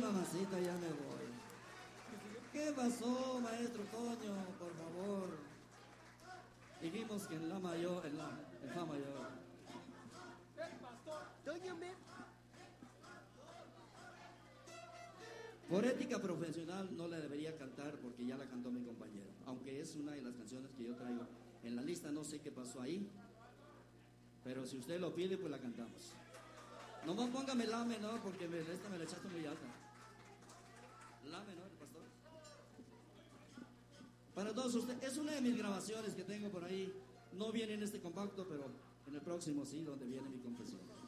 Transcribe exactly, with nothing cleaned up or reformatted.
mamacita, ya me voy. ¿Qué pasó, maestro Toño? Por favor. Dijimos que en la mayor, en la, en fa mayor. Toño, me... Por ética profesional no la debería cantar porque ya la cantó mi compañero. Aunque es una de las canciones que yo traigo en la lista, no sé qué pasó ahí. Pero si usted lo pide, pues la cantamos. No me póngame la menor porque me, esta me la echaste muy alta. La menor, pastor. Para todos ustedes, es una de mis grabaciones que tengo por ahí. No viene en este compacto, pero en el próximo sí, donde viene mi confesión.